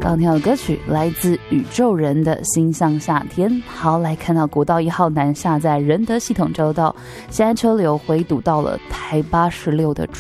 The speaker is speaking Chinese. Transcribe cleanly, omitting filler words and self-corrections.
刚听到的歌曲来自宇宙人的心向夏天。好，来看到国道1号南下在仁德系统交道，现在车流回堵到了台86的